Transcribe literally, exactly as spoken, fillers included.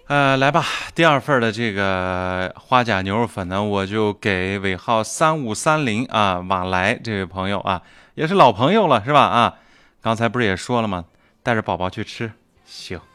呃，来吧，第二份的这个花甲牛肉粉呢，我就给尾号三五三零啊，马来这位朋友啊，也是老朋友了，是吧？啊，刚才不是也说了吗？带着宝宝去吃，行。